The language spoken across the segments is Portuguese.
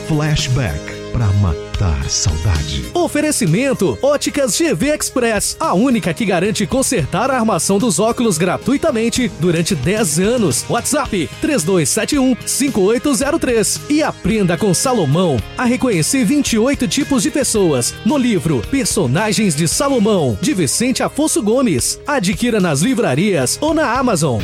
Flashback, pra matar saudade. Oferecimento Óticas GV Express, a única que garante consertar a armação dos óculos gratuitamente durante 10 anos. WhatsApp 3271-5803. E aprenda com Salomão a reconhecer 28 tipos de pessoas no livro Personagens de Salomão, de Vicente Afonso Gomes. Adquira nas livrarias ou na Amazon.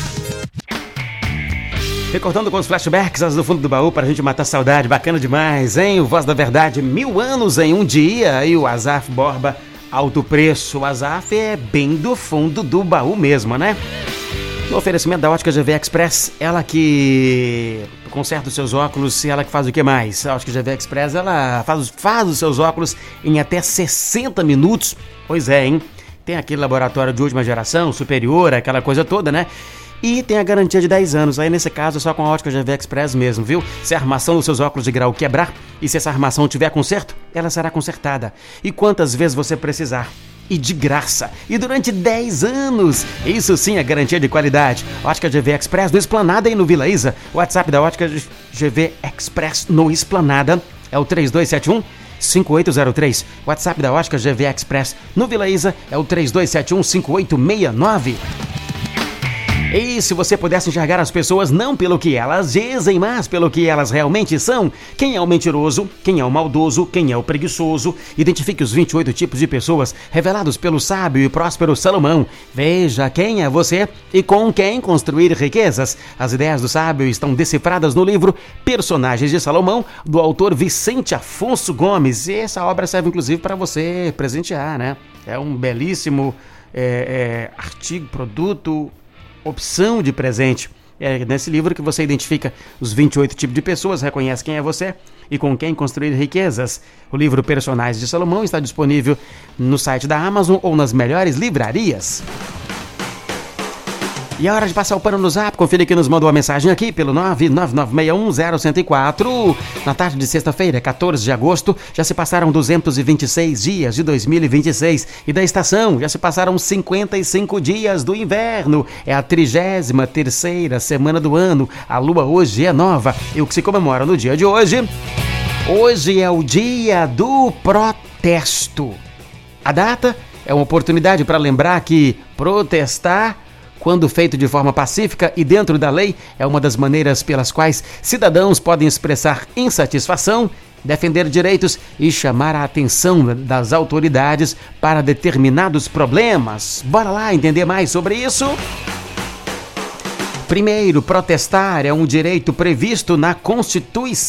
Recordando com os flashbacks do fundo do baú pra gente matar saudade, bacana demais, hein? O Voz da Verdade, 1000 anos em um dia, e o Azaf Borba, Alto Preço. O Azaf é bem do fundo do baú mesmo, né? No oferecimento da Ótica GV Express, ela que conserta os seus óculos, e ela que faz o que mais? A Ótica GV Express, ela faz os seus óculos em até 60 minutos. Pois é, hein? Tem aquele laboratório de última geração, superior, aquela coisa toda, né? E tem a garantia de 10 anos, aí nesse caso é só com a Ótica GV Express mesmo, viu? Se a armação dos seus óculos de grau quebrar, e se essa armação tiver conserto, ela será consertada. E quantas vezes você precisar. E de graça. E durante 10 anos. Isso sim é garantia de qualidade. Ótica GV Express no Esplanada e no Vila Isa. O WhatsApp da Ótica GV Express no Esplanada é o 3271-5803. WhatsApp da Ótica GV Express no Vila Isa é o 3271-5869. E se você pudesse enxergar as pessoas não pelo que elas dizem, mas pelo que elas realmente são, quem é o mentiroso, quem é o maldoso, quem é o preguiçoso, identifique os 28 tipos de pessoas revelados pelo sábio e próspero Salomão. Veja quem é você e com quem construir riquezas. As ideias do sábio estão decifradas no livro Personagens de Salomão, do autor Vicente Afonso Gomes. E essa obra serve inclusive para você presentear, né? É um belíssimo artigo, produto, opção de presente. É nesse livro que você identifica os 28 tipos de pessoas, reconhece quem é você e com quem construir riquezas. O livro Personagens de Salomão está disponível no site da Amazon ou nas melhores livrarias. E é hora de passar o pano no Zap. Confira que nos mandou uma mensagem aqui pelo 999610104. Na tarde de sexta-feira, 14 de agosto, já se passaram 226 dias de 2026. E da estação, já se passaram 55 dias do inverno. É a 33ª semana do ano. A lua hoje é nova. E o que se comemora no dia de hoje? Hoje é o dia do protesto. A data é uma oportunidade para lembrar que protestar, quando feito de forma pacífica e dentro da lei, é uma das maneiras pelas quais cidadãos podem expressar insatisfação, defender direitos e chamar a atenção das autoridades para determinados problemas. Bora lá entender mais sobre isso? Primeiro, protestar é um direito previsto na Constituição.